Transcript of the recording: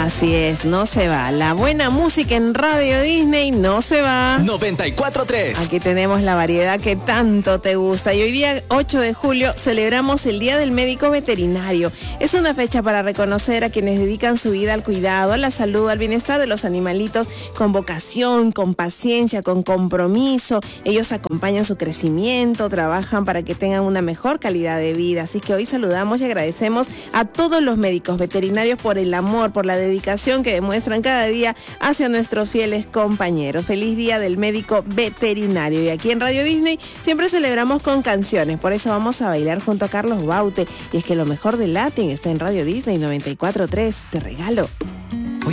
Así es, no se va. La buena música en Radio Disney no se va. 94.3. Aquí tenemos la variedad que tanto te gusta. Y hoy día 8 de julio celebramos el Día del Médico Veterinario. Es una fecha para reconocer a quienes dedican su vida al cuidado, a la salud, al bienestar de los animalitos con vocación, con paciencia, con compromiso. Ellos acompañan su crecimiento, trabajan para que tengan una mejor calidad de vida. Así que hoy saludamos y agradecemos a todos los médicos veterinarios por el amor, por la dedicación que demuestran cada día hacia nuestros fieles compañeros. Feliz Día del Médico Veterinario. Y aquí en Radio Disney siempre celebramos con canciones, por eso vamos a bailar junto a Carlos Baute. Y es que lo mejor del Latin está en Radio Disney 94.3. Te regalo.